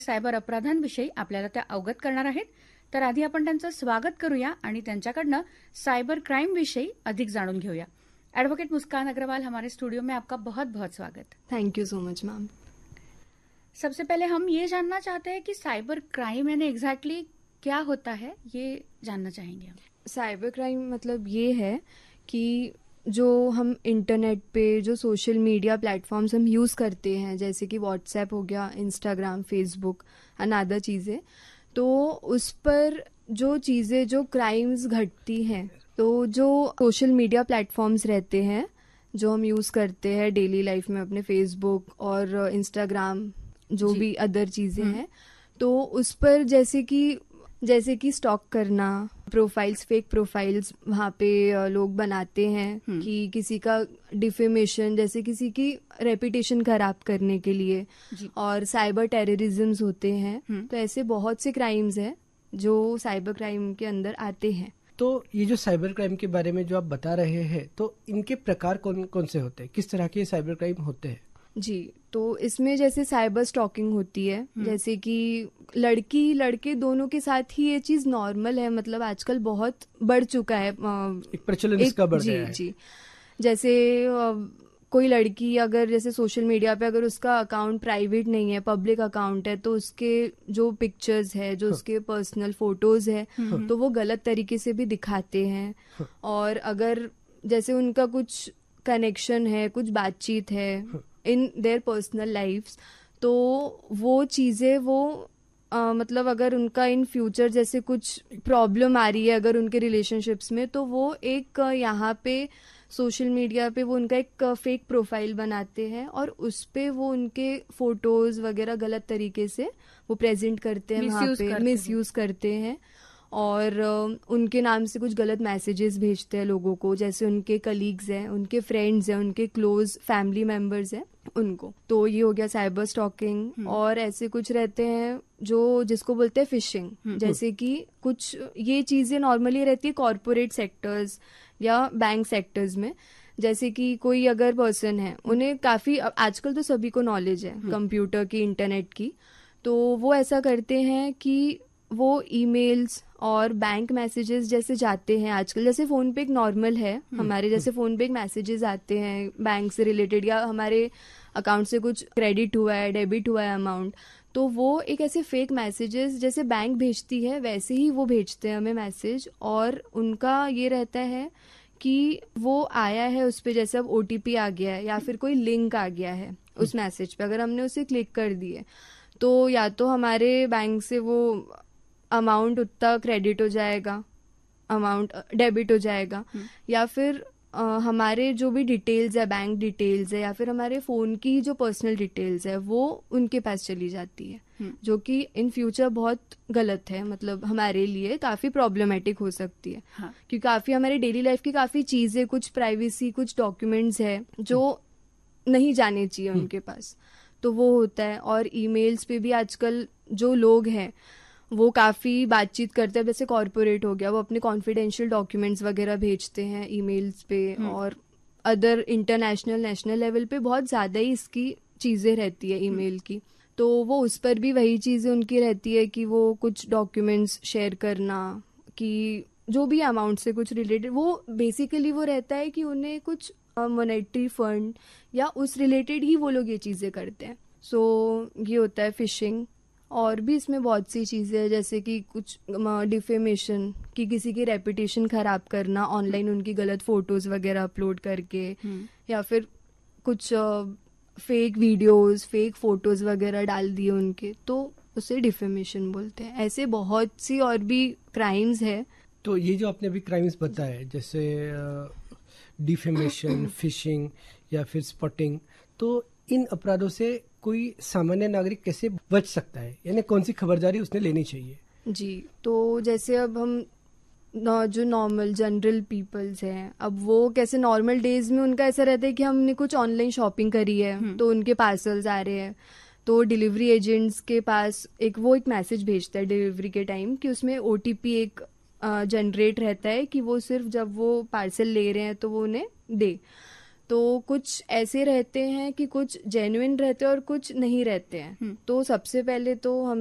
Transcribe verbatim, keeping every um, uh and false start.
Cyber अपराधांविषयी आपल्याला त्या अवगत करणार आहेत. तर आधी आपण त्यांचं स्वागत करूया आणि त्यांच्याकडनं साइबर क्राइम विषयी अधिक जाणून घेऊया. एडवोकेट मुस्कान अग्रवाल, हमारे स्टूडियो में आपका बहुत बहुत स्वागत. Thank you so much ma'am. सबसे पहले हम ये जानना चाहते हैं कि साइबर क्राइम यानी एग्जैक्टली क्या होता है, ये जानना चाहेंगे हम. साइबर क्राइम मतलब ये है कि जो हम इंटरनेट पे जो सोशल मीडिया प्लेटफॉर्म्स हम यूज़ करते हैं, जैसे कि व्हाट्सएप हो गया, इंस्टाग्राम, फेसबुक एंड अदर चीज़ें, तो उस पर जो चीज़ें जो क्राइम्स घटती हैं, तो जो सोशल मीडिया प्लेटफॉर्म्स रहते हैं जो हम यूज़ करते हैं डेली लाइफ में, अपने फेसबुक और इंस्टाग्राम, जो भी अदर चीज़ें हैं, तो उस पर जैसे कि जैसे कि स्टॉक करना, प्रोफाइल्स, फेक प्रोफाइल्स वहाँ पे लोग बनाते हैं कि किसी का डिफेमेशन, जैसे किसी की रेपुटेशन खराब करने के लिए, और साइबर टेररिज्म्स होते हैं. तो ऐसे बहुत से क्राइम्स हैं जो साइबर क्राइम के अंदर आते हैं. तो ये जो साइबर क्राइम के बारे में जो आप बता रहे हैं, तो इनके प्रकार कौन कौन से होते हैं, किस तरह के साइबर क्राइम होते हैं? जी, तो इसमें जैसे साइबर स्टॉकिंग होती है, जैसे कि लड़की लड़के दोनों के साथ ही ये चीज नॉर्मल है, मतलब आजकल बहुत बढ़ चुका है, एक प्रचलन इसका बढ़ गया है. जी, जैसे कोई लड़की अगर जैसे सोशल मीडिया पे अगर उसका अकाउंट प्राइवेट नहीं है, पब्लिक अकाउंट है, तो उसके जो पिक्चर्स है, जो उसके पर्सनल फोटोज है, तो वो गलत तरीके से भी दिखाते हैं. और अगर जैसे उनका कुछ कनेक्शन है, कुछ बातचीत है इन देयर पर्सनल लाइफ्स, तो वो चीज़ें वो आ, मतलब अगर उनका इन फ्यूचर जैसे कुछ प्रॉब्लम आ रही है अगर उनके रिलेशनशिप्स में, तो वो एक यहाँ पे सोशल मीडिया पे वो उनका एक फेक प्रोफाइल बनाते हैं और उस पे वो उनके फोटोज वगैरह गलत तरीके से वो प्रेजेंट करते हैं, वहाँ पे मिसयूज करते हैं, और उनके नाम से कुछ गलत मैसेजेस भेजते हैं लोगों को, जैसे उनके कलीग्स हैं, उनके फ्रेंड्स हैं, उनके क्लोज फैमिली मेंबर्स हैं उनको. तो ये हो गया साइबर स्टॉकिंग. और ऐसे कुछ रहते हैं जो जिसको बोलते हैं फिशिंग, जैसे कि कुछ ये चीजें नॉर्मली रहती है कॉर्पोरेट सेक्टर्स या बैंक सेक्टर्स में. जैसे कि कोई अगर पर्सन है, उन्हें काफी आजकल तो सभी को नॉलेज है कंप्यूटर की, इंटरनेट की, तो वो ऐसा करते हैं कि वो ईमेल्स और बैंक मैसेजेस जैसे जाते हैं आजकल, जैसे फोन पे एक नॉर्मल है हमारे, जैसे फोन पे एक मैसेजेस आते हैं बैंक से रिलेटेड, या हमारे अकाउंट से कुछ क्रेडिट हुआ है, डेबिट हुआ है अमाउंट, तो वो एक ऐसे फेक मैसेजेस जैसे बैंक भेजती है वैसे ही वो भेजते हैं हमें मैसेज. और उनका ये रहता है कि वो आया है उस पर, जैसे अब ओटीपी आ गया है या फिर कोई लिंक आ गया है उस मैसेज पे, अगर हमने उसे क्लिक कर दिए तो या तो हमारे बैंक से वो अमाउंट उतना क्रेडिट हो जाएगा, अमाउंट डेबिट हो जाएगा, या फिर आ, हमारे जो भी डिटेल्स है, बैंक डिटेल्स है, या फिर हमारे फोन की जो पर्सनल डिटेल्स है वो उनके पास चली जाती है, जो कि इन फ्यूचर बहुत गलत है, मतलब हमारे लिए काफी प्रॉब्लमेटिक हो सकती है. हाँ. क्योंकि काफी हमारे डेली लाइफ की काफी चीजें, कुछ प्राइवेसी, कुछ डॉक्यूमेंट्स है जो नहीं जाने चाहिए उनके पास, तो वो होता है. और ईमेल्स पे भी आजकल जो लोग हैं वो काफ़ी बातचीत करते हैं, जैसे कॉर्पोरेट हो गया, वो अपने कॉन्फिडेंशियल डॉक्यूमेंट्स वगैरह भेजते हैं ईमेल्स पे, और अदर इंटरनेशनल, नेशनल लेवल पे बहुत ज़्यादा ही इसकी चीज़ें रहती है ईमेल की. तो वो उस पर भी वही चीज़ें उनकी रहती है कि वो कुछ डॉक्यूमेंट्स शेयर करना, कि जो भी अमाउंट से कुछ रिलेटेड, वो बेसिकली वो रहता है कि उन्हें कुछ मॉनेटरी फंड या उस रिलेटेड ही वो लोग ये चीज़ें करते हैं. सो ये होता है फिशिंग. और भी इसमें बहुत सी चीज़ें हैं, जैसे कि कुछ डिफेमेशन, कि किसी की रेपुटेशन खराब करना ऑनलाइन, उनकी गलत फोटोज वगैरह अपलोड करके, या फिर कुछ फेक वीडियोस, फेक फोटोज वगैरह डाल दिए उनके, तो उसे डिफेमेशन बोलते हैं. ऐसे बहुत सी और भी क्राइम्स है. तो ये जो आपने अभी क्राइम्स बताए, जैसे डिफेमेशन, फिशिंग या फिर स्पॉटिंग, तो इन अपराधों से कोई सामान्य नागरिक कैसे बच सकता है, यानी कौन सी खबरदारी उसने लेनी चाहिए? जी, तो जैसे अब हम जो नॉर्मल जनरल पीपल्स हैं, अब वो कैसे नॉर्मल डेज में उनका ऐसा रहता है कि हमने कुछ ऑनलाइन शॉपिंग करी है, तो उनके पार्सल्स आ रहे हैं, तो डिलीवरी एजेंट्स के पास एक वो एक मैसेज भेजता है डिलीवरी के टाइम, कि उसमें ओटीपी एक जनरेट रहता है कि वो सिर्फ जब वो पार्सल ले रहे हैं तो वो उन्हें दे. तो कुछ ऐसे रहते हैं कि कुछ जेन्युइन रहते हैं और कुछ नहीं रहते हैं। तो सबसे पहले तो हम